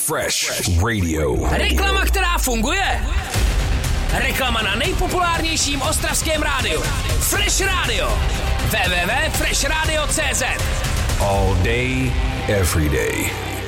Fresh Radio. Reklama, která funguje. Reklama na nejpopulárnějším ostravském rádiu. Fresh Radio. www.freshradio.cz. All day, every day.